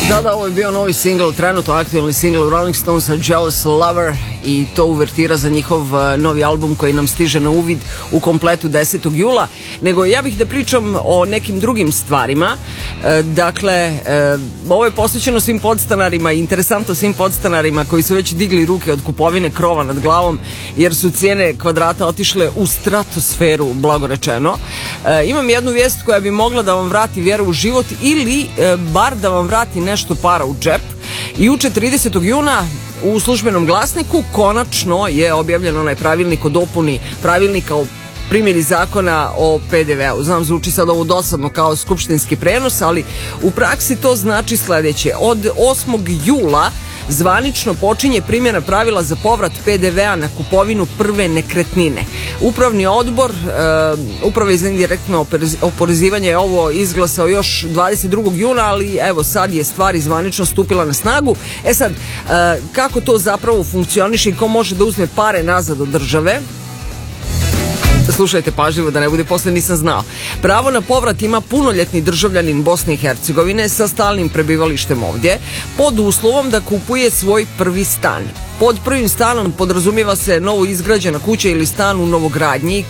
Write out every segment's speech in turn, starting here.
Da, ovo je bio novi singl, trenutno aktualni singl Rolling Stonesa Jealous Lover i to uvertira za njihov novi album koji nam stiže na uvid u kompletu 10. jula. Nego ja bih da pričam o nekim drugim stvarima. Dakle, ovo je posvećeno svim podstanarima i interesantno svim podstanarima koji su već digli ruke od kupovine krova nad glavom jer su cijene kvadrata otišle u stratosferu, blago rečeno. Imam jednu vijest koja bi mogla da vam vrati vjeru u život ili bar da vam vrati nešto para u džep. Juče 30. juna u Službenom glasniku konačno je objavljen onaj pravilnik o dopuni pravilnika o primjeni zakona o PDV-u. Znam, zvuči sad ovo dosadno kao skupštinski prenos, ali u praksi to znači sledeće. Od 8. jula zvanično počinje primjena pravila za povrat PDV-a na kupovinu prve nekretnine. Upravni odbor Uprave za indirektno oporezivanje je ovo izglasao još 22. juna, ali evo sad je stvar zvanično stupila na snagu. Sad, kako to zapravo funkcioniše i ko može da uzme pare nazad od države? Slušajte pažljivo da ne bude posle nisam znao. Pravo na povrat ima punoljetni državljanin Bosne i Hercegovine sa stalnim prebivalištem ovdje pod uslovom da kupuje svoj prvi stan. Pod prvim stanom podrazumijeva se novo izgrađena kuća ili stan u novogradnji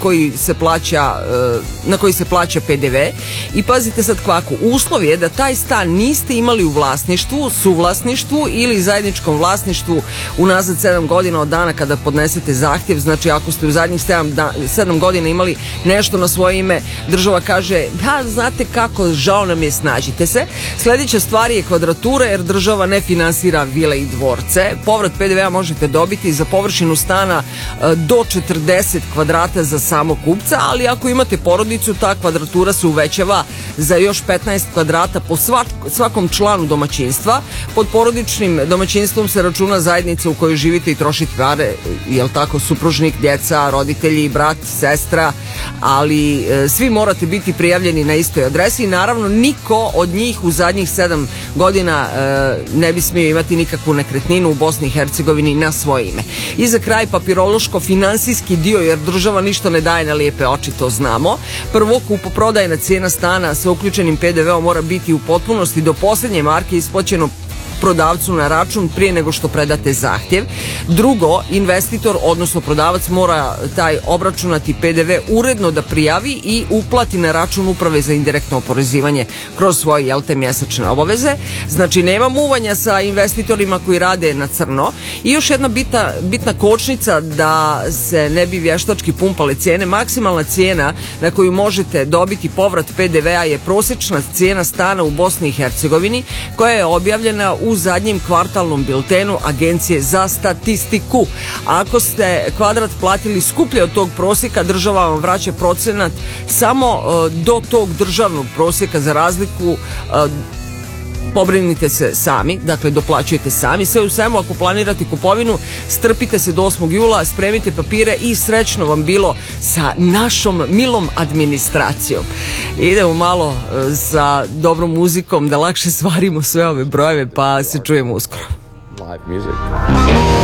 na koji se plaća PDV. I pazite sad kako, uslov je da taj stan niste imali u vlasništvu, suvlasništvu ili zajedničkom vlasništvu unazad 7 godina od dana kada podnesete zahtjev. Znači ako ste u zadnjih 7 godina imali nešto na svoje ime, država kaže da znate kako, žao nam je, snađite se. Sljedeća stvar je kvadratura jer država ne finansira vile i dvorce. Povrat PDV-a možete dobiti za površinu stana do 40 kvadrata za samog kupca, ali ako imate porodicu, ta kvadratura se uvećava za još 15 kvadrata po svakom članu domaćinstva. Pod porodičnim domaćinstvom se računa zajednica u kojoj živite i trošite pare, jel tako, supružnik, djeca, roditelji, brat, sestra, ali svi morate biti prijavljeni na istoj adresi i naravno niko od njih u zadnjih 7 godina ne bi smio imati nikakvu nekretninu u Bosni i Hercegovini na svoje ime. I za kraj papirološko-finansijski dio, jer država ništa ne daje na lijepe oči, to znamo. Prvo, kupoprodajna cijena stana sa uključenim PDV-om mora biti u potpunosti do posljednje marke isplaćeno prodavcu na račun prije nego što predate zahtjev. Drugo, investitor, odnosno prodavac, mora taj obračunati PDV uredno da prijavi i uplati na račun Uprave za indirektno oporezivanje kroz svoje mjesečne obaveze. Znači, nema muvanja sa investitorima koji rade na crno. I još jedna bitna kočnica da se ne bi vještački pumpale cijene. Maksimalna cijena na koju možete dobiti povrat PDV-a je prosječna cijena stana u Bosni i Hercegovini koja je objavljena u zadnjem kvartalnom biltenu Agencije za statistiku. Ako ste kvadrat platili skuplje od tog prosjeka, država vam vraća procenat samo do tog državnog prosjeka. Za razliku pobrinite se sami, dakle doplaćujete sami. Sve u svemu, ako planirate kupovinu, strpite se do 8. jula, spremite papire i srećno vam bilo sa našom milom administracijom. Idemo malo sa dobrom muzikom da lakše svarimo sve ove brojeve, pa se čujemo uskoro. Live music.